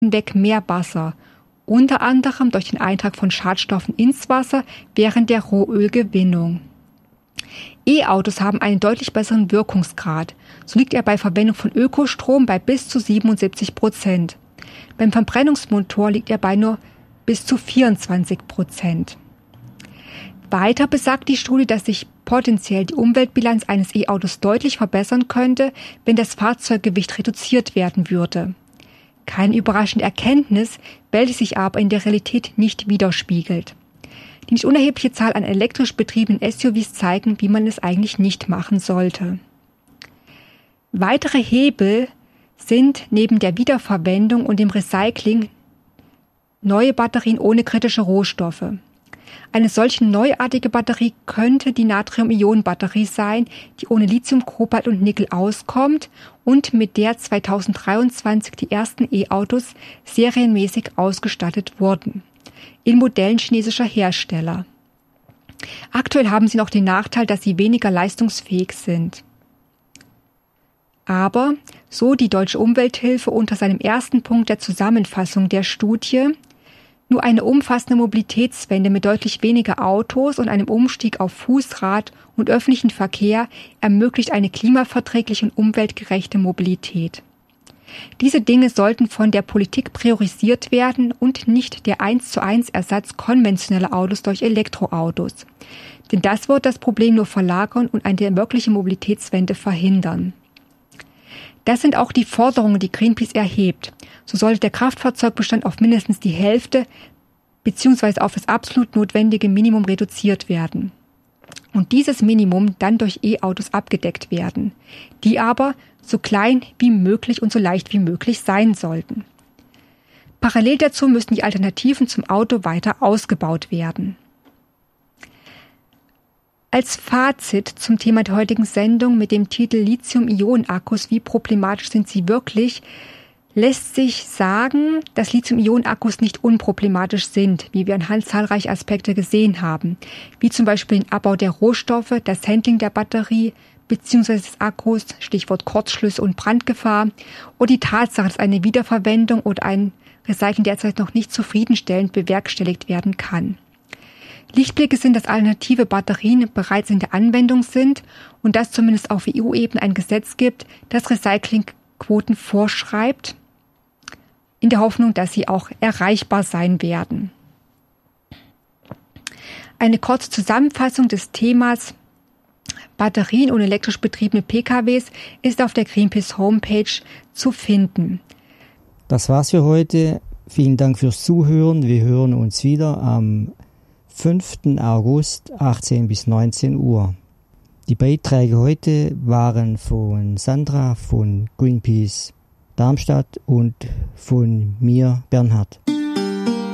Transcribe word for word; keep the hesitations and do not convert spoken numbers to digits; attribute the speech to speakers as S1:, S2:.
S1: hinweg Meerwasser, unter anderem durch den Eintrag von Schadstoffen ins Wasser während der Rohölgewinnung. E-Autos haben einen deutlich besseren Wirkungsgrad. So liegt er bei Verwendung von Ökostrom bei bis zu siebenundsiebzig Prozent. Beim Verbrennungsmotor liegt er bei nur bis zu vierundzwanzig Prozent. Weiter besagt die Studie, dass sich potenziell die Umweltbilanz eines E-Autos deutlich verbessern könnte, wenn das Fahrzeuggewicht reduziert werden würde. Keine überraschende Erkenntnis, welche sich aber in der Realität nicht widerspiegelt. Die nicht unerhebliche Zahl an elektrisch betriebenen S U Vs zeigen, wie man es eigentlich nicht machen sollte. Weitere Hebel sind neben der Wiederverwendung und dem Recycling neue Batterien ohne kritische Rohstoffe. Eine solche neuartige Batterie könnte die Natrium-Ionen-Batterie sein, die ohne Lithium, Kobalt und Nickel auskommt und mit der zweitausenddreiundzwanzig die ersten E-Autos serienmäßig ausgestattet wurden, in Modellen chinesischer Hersteller. Aktuell haben sie noch den Nachteil, dass sie weniger leistungsfähig sind. Aber, so die Deutsche Umwelthilfe unter seinem ersten Punkt der Zusammenfassung der Studie, nur eine umfassende Mobilitätswende mit deutlich weniger Autos und einem Umstieg auf Fußrad und öffentlichen Verkehr ermöglicht eine klimaverträgliche und umweltgerechte Mobilität. Diese Dinge sollten von der Politik priorisiert werden und nicht der eins zu eins Ersatz konventioneller Autos durch Elektroautos. Denn das wird das Problem nur verlagern und eine wirkliche Mobilitätswende verhindern. Das sind auch die Forderungen, die Greenpeace erhebt. So sollte der Kraftfahrzeugbestand auf mindestens die Hälfte bzw. auf das absolut notwendige Minimum reduziert werden. Und dieses Minimum dann durch E-Autos abgedeckt werden, die aber so klein wie möglich und so leicht wie möglich sein sollten. Parallel dazu müssen die Alternativen zum Auto weiter ausgebaut werden. Als Fazit zum Thema der heutigen Sendung mit dem Titel Lithium-Ionen-Akkus, wie problematisch sind sie wirklich, lässt sich sagen, dass Lithium-Ionen-Akkus nicht unproblematisch sind, wie wir anhand zahlreicher Aspekte gesehen haben, wie zum Beispiel den Abbau der Rohstoffe, das Handling der Batterie bzw. des Akkus, Stichwort Kurzschlüsse und Brandgefahr, und die Tatsache, dass eine Wiederverwendung oder ein Recycling derzeit noch nicht zufriedenstellend bewerkstelligt werden kann. Lichtblicke sind, dass alternative Batterien bereits in der Anwendung sind und dass zumindest auf E U-Ebene ein Gesetz gibt, das Recyclingquoten vorschreibt, in der Hoffnung, dass sie auch erreichbar sein werden. Eine kurze Zusammenfassung des Themas Batterien und elektrisch betriebene P K Ws ist auf der Greenpeace Homepage zu finden.
S2: Das war's für heute. Vielen Dank fürs Zuhören. Wir hören uns wieder am fünften August, achtzehn bis neunzehn Uhr. Die Beiträge heute waren von Sandra von Greenpeace Darmstadt und von mir, Bernhard.